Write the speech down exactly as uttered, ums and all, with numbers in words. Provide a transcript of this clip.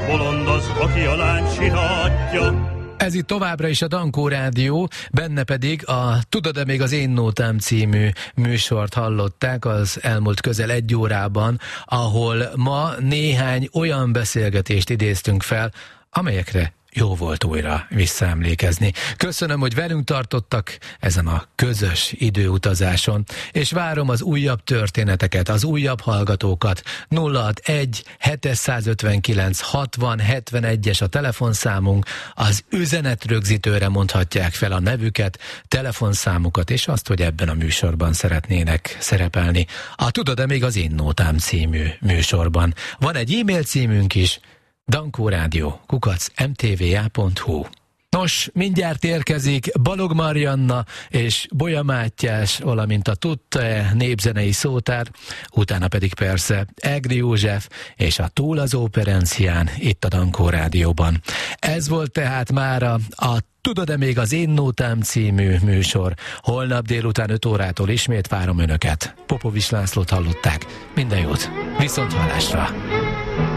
bolond az, aki a lány siratja. Ez itt továbbra is a Dankó Rádió, benne pedig a Tudod-e még az Én Nótám című műsort hallották az elmúlt közel egy órában, ahol ma néhány olyan beszélgetést idéztünk fel, amelyekre jó volt újra visszaemlékezni. Köszönöm, hogy velünk tartottak ezen a közös időutazáson, és várom az újabb történeteket, az újabb hallgatókat. nulla hatvanegy hétszázötvenkilenc hatvan hetvenegyes a telefonszámunk, az üzenetrögzítőre mondhatják fel a nevüket, telefonszámukat, és azt, hogy ebben a műsorban szeretnének szerepelni. A Tudod-e még az Én Nótám című műsorban. Van egy e-mail címünk is, dankórádió kukac em té vé á pont hú. Nos, mindjárt érkezik Balog Marianna és Bolya Mátyás, valamint a Tudta-e népzenei szótár, utána pedig persze Egri József és a Túl az Óperencián itt a Dankó Rádióban. Ez volt tehát mára a Tudod-e még az Én Nótám című műsor. Holnap délután öt órától ismét várom önöket. Popovics Lászlót hallották. Minden jót. Viszonthallásra.